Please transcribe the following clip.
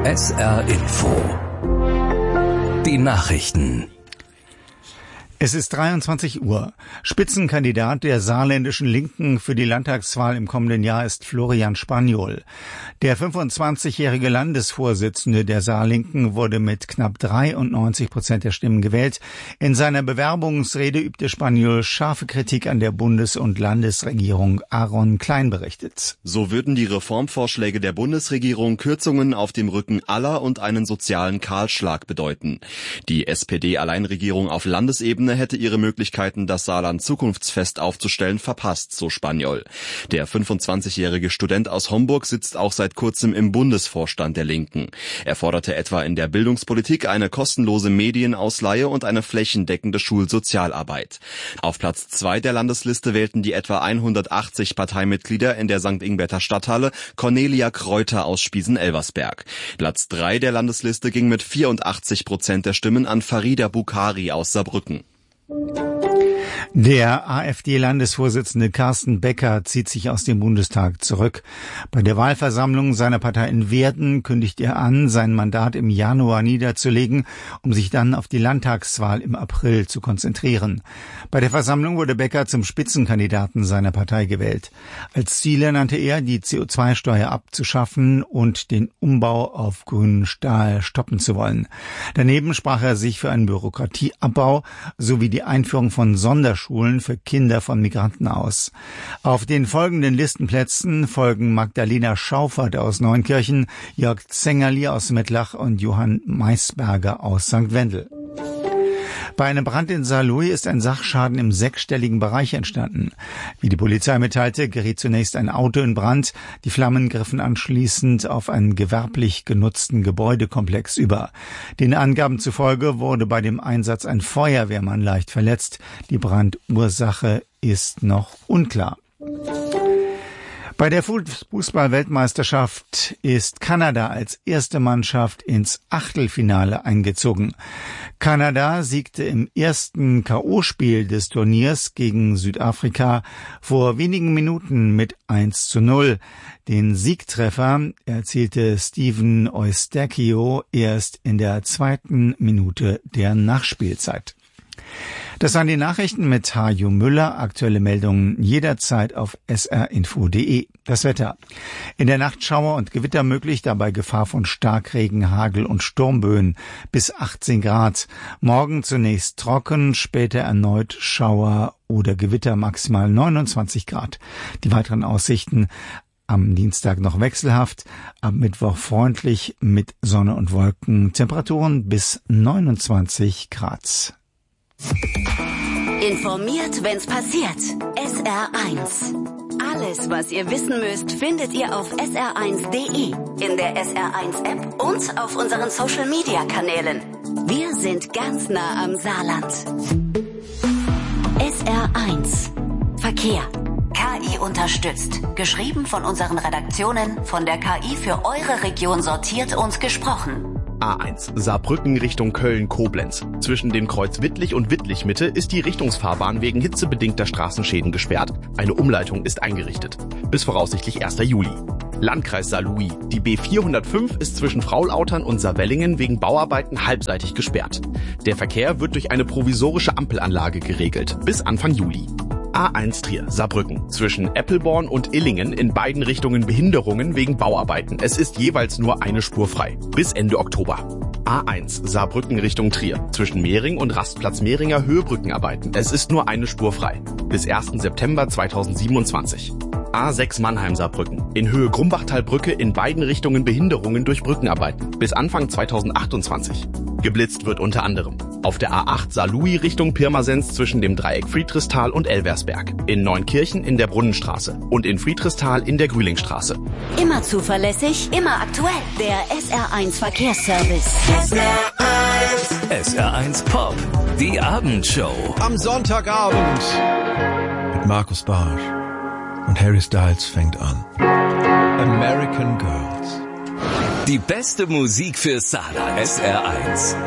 SR Info. Die Nachrichten. Es ist 23 Uhr. Spitzenkandidat der saarländischen Linken für die Landtagswahl im kommenden Jahr ist Florian Spanjol. Der 25-jährige Landesvorsitzende der Saarlinken wurde mit knapp 93% der Stimmen gewählt. In seiner Bewerbungsrede übte Spanjol scharfe Kritik an der Bundes- und Landesregierung. Aaron Klein berichtet. So würden die Reformvorschläge der Bundesregierung Kürzungen auf dem Rücken aller und einen sozialen Kahlschlag bedeuten. Die SPD-Alleinregierung auf Landesebene hätte ihre Möglichkeiten, das Saarland zukunftsfest aufzustellen, verpasst, so Spanjol. Der 25-jährige Student aus Homburg sitzt auch seit kurzem im Bundesvorstand der Linken. Er forderte etwa in der Bildungspolitik eine kostenlose Medienausleihe und eine flächendeckende Schulsozialarbeit. Auf Platz 2 der Landesliste wählten die etwa 180 Parteimitglieder in der St. Ingberter Stadthalle Cornelia Kreuter aus Spiesen-Elversberg. Platz 3 der Landesliste ging mit 84% der Stimmen an Farida Bukhari aus Saarbrücken. Der AfD-Landesvorsitzende Carsten Becker zieht sich aus dem Bundestag zurück. Bei der Wahlversammlung seiner Partei in Werden kündigt er an, sein Mandat im Januar niederzulegen, um sich dann auf die Landtagswahl im April zu konzentrieren. Bei der Versammlung wurde Becker zum Spitzenkandidaten seiner Partei gewählt. Als Ziele nannte er, die CO2-Steuer abzuschaffen und den Umbau auf grünen Stahl stoppen zu wollen. Daneben sprach er sich für einen Bürokratieabbau sowie die Einführung von Sonderschulen für Kinder von Migranten aus. Auf den folgenden Listenplätzen folgen Magdalena Schaufert aus Neunkirchen, Jörg Zengerli aus Mettlach und Johann Maisberger aus St. Wendel. Bei einem Brand in Saarlouis ist ein Sachschaden im sechsstelligen Bereich entstanden. Wie die Polizei mitteilte, geriet zunächst ein Auto in Brand. Die Flammen griffen anschließend auf einen gewerblich genutzten Gebäudekomplex über. Den Angaben zufolge wurde bei dem Einsatz ein Feuerwehrmann leicht verletzt. Die Brandursache ist noch unklar. Bei der Fußball-Weltmeisterschaft ist Kanada als erste Mannschaft ins Achtelfinale eingezogen. Kanada siegte im ersten K.O.-Spiel des Turniers gegen Südafrika vor wenigen Minuten mit 1:0. Den Siegtreffer erzielte Steven Eustáquio erst in der 2. Minute der Nachspielzeit. Das waren die Nachrichten mit Hajo Müller. Aktuelle Meldungen jederzeit auf srinfo.de. Das Wetter. In der Nacht Schauer und Gewitter möglich, dabei Gefahr von Starkregen, Hagel und Sturmböen bis 18 Grad. Morgen zunächst trocken, später erneut Schauer oder Gewitter, maximal 29 Grad. Die weiteren Aussichten: am Dienstag noch wechselhaft, am Mittwoch freundlich mit Sonne und Wolken, Temperaturen bis 29 Grad. Informiert, wenn's passiert. SR1. Alles, was ihr wissen müsst, findet ihr auf sr1.de, in der SR1-App und auf unseren Social-Media-Kanälen. Wir sind ganz nah am Saarland. SR1. Verkehr. KI unterstützt. Geschrieben von unseren Redaktionen, von der KI für eure Region sortiert und gesprochen. A1 Saarbrücken Richtung Köln-Koblenz. Zwischen dem Kreuz Wittlich und Wittlich-Mitte ist die Richtungsfahrbahn wegen hitzebedingter Straßenschäden gesperrt. Eine Umleitung ist eingerichtet. Bis voraussichtlich 1. Juli. Landkreis Saarlouis. Die B405 ist zwischen Fraulautern und Saarwellingen wegen Bauarbeiten halbseitig gesperrt. Der Verkehr wird durch eine provisorische Ampelanlage geregelt. Bis Anfang Juli. A1 Trier, Saarbrücken. Zwischen Eppelborn und Illingen in beiden Richtungen Behinderungen wegen Bauarbeiten. Es ist jeweils nur eine Spur frei. Bis Ende Oktober. A1 Saarbrücken Richtung Trier. Zwischen Mehring und Rastplatz Mehringer Höhebrückenarbeiten. Es ist nur eine Spur frei. Bis 1. September 2027. A6 Mannheim-Saarbrücken. In Höhe Grumbachtalbrücke in beiden Richtungen Behinderungen durch Brückenarbeiten. Bis Anfang 2028. Geblitzt wird unter anderem auf der A8 Saarlouis Richtung Pirmasens zwischen dem Dreieck Friedrichsthal und Elversberg, in Neunkirchen in der Brunnenstraße und in Friedrichsthal in der Grühlingstraße. Immer zuverlässig, immer aktuell. Der SR1 Verkehrsservice. SR1 Pop, die Abendshow. Am Sonntagabend mit Markus Barsch und Harry Styles fängt an. American Girls. Die beste Musik für Saarland. SR1.